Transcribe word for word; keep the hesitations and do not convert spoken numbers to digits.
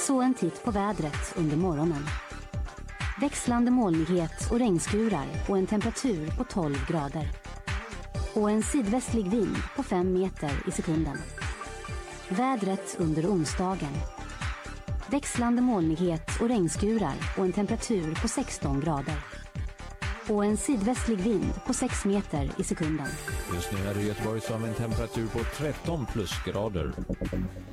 Så en titt på vädret under morgonen. Växlande molnighet och regnskurar och en temperatur på tolv grader. Och en sydvästlig vind på fem meter i sekunden. Vädret under onsdagen. Växlande molnighet och regnskurar och en temperatur på sexton grader. Och en sydvästlig vind på sex meter i sekunden. Just nu är det Göteborg som en temperatur på tretton plusgrader.